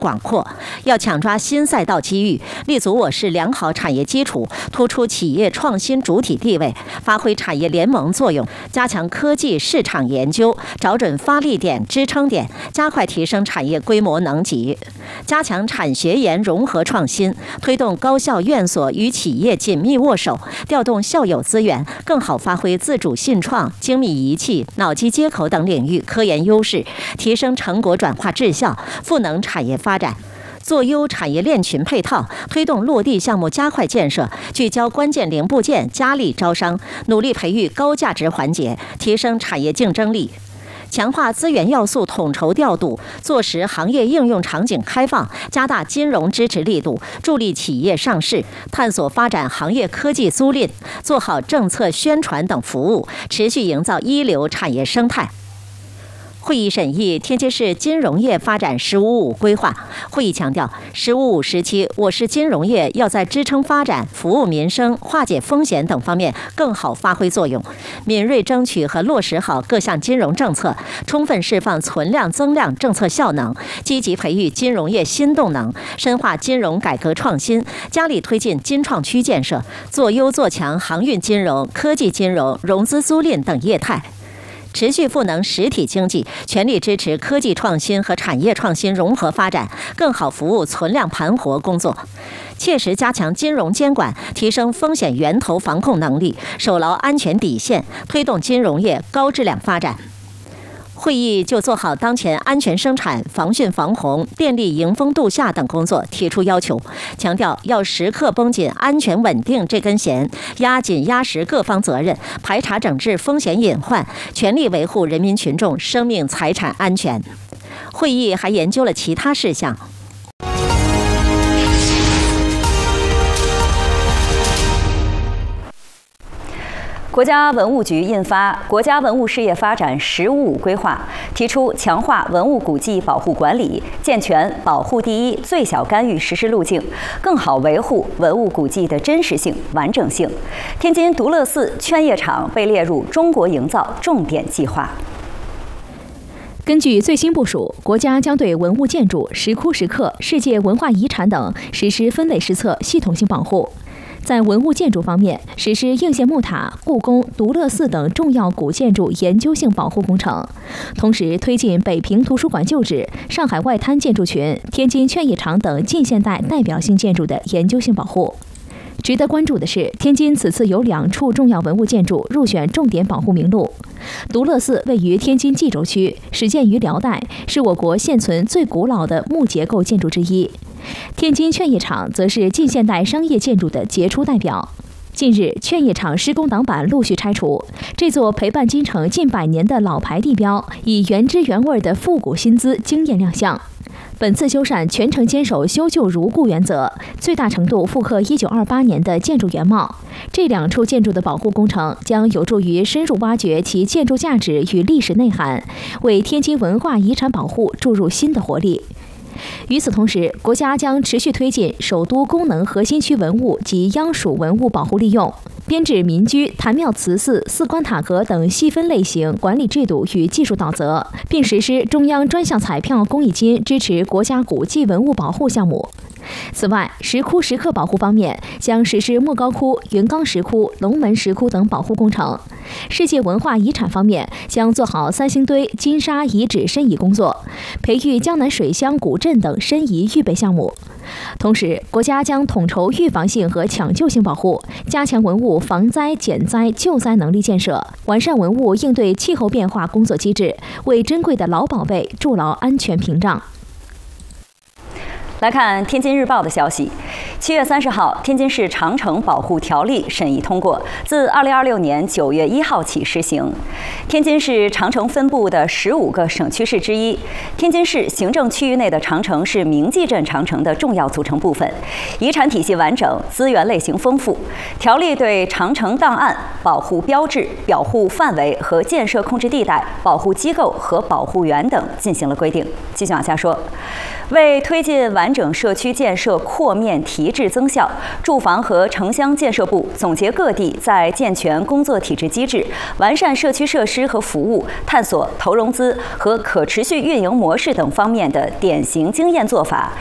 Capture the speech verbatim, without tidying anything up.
广阔，要抢抓新赛道机遇，立足我市良好产业基础，突出企业创新主体地位，发挥产业联盟作用，加强科技市场研究，找准发力点、支撑点，加快提升产业规模能级，加强产学研融合创新，推动高校院所与企业紧密握手，调动校友资源，更好发挥自主信创、精密仪器、脑机接口等领域科研优势，提升成果转化质效，赋能产业发展。做优产业链群配套，推动落地项目加快建设，聚焦关键零部件，加力招商，努力培育高价值环节，提升产业竞争力。强化资源要素统筹调度，做实行业应用场景开放，加大金融支持力度，助力企业上市，探索发展行业科技租赁，做好政策宣传等服务，持续营造一流产业生态。会议审议天津市金融业发展“十五五”规划。会议强调，“十五五”时期，我市金融业要在支撑发展、服务民生、化解风险等方面更好发挥作用，敏锐争取和落实好各项金融政策，充分释放存量增量政策效能，积极培育金融业新动能，深化金融改革创新，加力推进金创区建设，做优做强航运金融、科技金融、融资租赁等业态。持续赋能实体经济，全力支持科技创新和产业创新融合发展，更好服务存量盘活工作，切实加强金融监管，提升风险源头防控能力，守牢安全底线，推动金融业高质量发展。会议就做好当前安全生产、防汛防洪、电力迎峰度夏等工作提出要求，强调要时刻绷紧安全稳定这根弦，压紧压实各方责任，排查整治风险隐患，全力维护人民群众生命财产安全。会议还研究了其他事项。 国家文物局印发《国家文物事业发展“十五五”规划》，提出强化文物古迹保护管理，健全保护第一、最小干预实施路径，更好维护文物古迹的真实性、完整性。天津独乐寺劝业场被列入中国营造重点计划。 根据最新部署，国家将对文物建筑、石窟石刻、世界文化遗产等实施分类施测、系统性保护。在文物建筑方面，实施应县木塔、故宫、独乐寺等重要古建筑研究性保护工程，同时推进北平图书馆旧址、上海外滩建筑群、天津劝业场等近现代代表性建筑的研究性保护。值得关注的是，天津此次有两处重要文物建筑入选重点保护名录。独乐寺位于天津蓟州区，始建于辽代，是我国现存最古老的木结构建筑之一。天津劝业场则是近现代商业建筑的杰出代表。近日，劝业场施工挡板陆续拆除，这座陪伴京城近百年的老牌地标，以原汁原味的复古新姿惊艳亮相。本次修缮全程坚守修旧如故原则，最大程度复刻一九二八年的建筑原貌。这两处建筑的保护工程将有助于深入挖掘其建筑价值与历史内涵，为天津文化遗产保护注入新的活力。与此同时，国家将持续推进首都功能核心区文物及央属文物保护利用，编制民居、坛庙祠寺、寺观塔阁等细分类型管理制度与技术导则，并实施中央专项彩票公益金支持国家古迹文物保护项目。此外，石窟石刻保护方面，将实施莫高窟、云冈石窟、龙门石窟等保护工程；世界文化遗产方面，将做好三星堆、金沙遗址申遗工作，培育江南水乡古镇等申遗预备项目。同时，国家将统筹预防性和抢救性保护，加强文物防灾、减灾、救灾能力建设，完善文物应对气候变化工作机制，为珍贵的老宝贝筑牢安全屏障。 来看《天津日报》的消息，七月三十号，天津市长城保护条例审议通过，自二零二六年九月一号起施行。天津市长城分布的十五个省区市之一，天津市行政区域内的长城是铭记镇长城的重要组成部分，遗产体系完整，资源类型丰富。条例对长城档案、保护标志、保护范围和建设控制地带、保护机构和保护员等进行了规定。继续往下说，为推进完整社区建设扩面提质增效。住房和城乡建设部总结各地在健全工作体制机制、完善社区设施和服务、探索投融资和可持续运营模式等方面的典型经验做法，